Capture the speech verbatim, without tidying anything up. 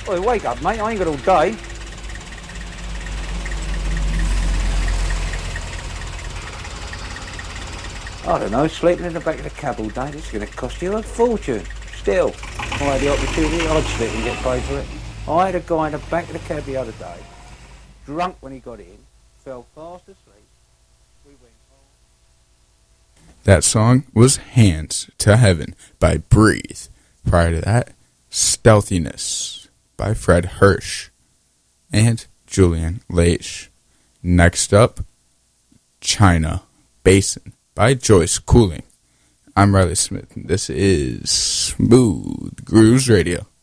Oi, wake up, mate. I ain't got all day. I don't know, sleeping in the back of the cab all day, this is going to cost you a fortune. Still, if I had the opportunity, I'd sleep and get paid for it. I had a guy in the back of the cab the other day, drunk when he got in, fell fast asleep. We went home. That song was Hands to Heaven by Breathe. Prior to that, Stealthiness by Fred Hirsch and Julian Leish. Next up, China Basin by Joyce Cooling. I'm Riley Smith, and this is Smooth Grooves Radio.